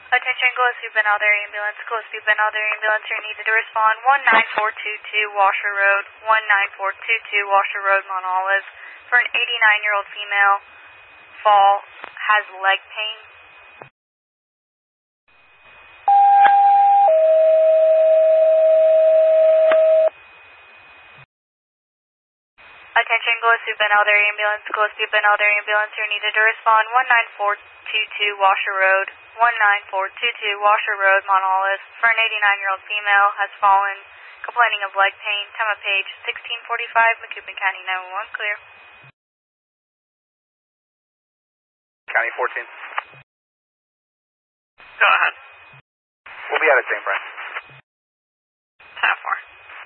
Attention, Gillespie Benalder Ambulance. Gillespie Benalder Ambulance, you're needed to respond. 19422 Washer Road. 19422 Washer Road, Mount Olive. For an 89-year-old female, fall, has leg pain. Attention, Gillespie Benalder Ambulance. Gillespie Benalder Ambulance, you're needed to respond. 19422 Washer Road. 19422 Washer Road, Mount Olive. For an 89-year-old female, has fallen, complaining of leg pain. Time of page 1645, Macoupin County 911, clear. County 14. Go ahead. We'll be out of St. Brian. 10-4.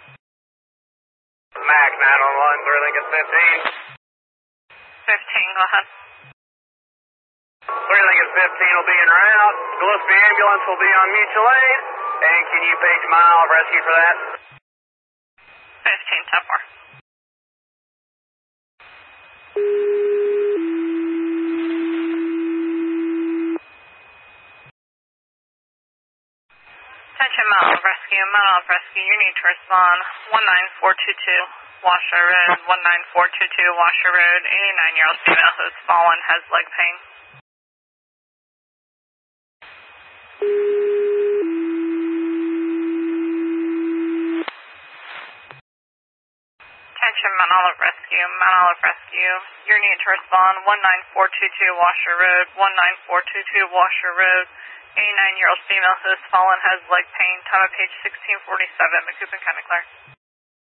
Mac 911, 3 Lincoln 15. 15, go ahead. 3 Lincoln 15 will be en route. Gillespie Ambulance will be on mutual aid. And can you page mile rescue for that? 15, 10-4. Attention, Mount Olive Rescue. Mount Olive Rescue, you need to respond. 19422 Washer Road. 19422 Washer Road. 89-year-old female who has fallen, has leg pain. Attention, Mount Olive Rescue. Mount Olive Rescue, you need to respond. 19422 Washer Road. 19422 Washer Road. 89-year-old female who has fallen, has leg pain. Time of page 1647, Macoupin County, clear.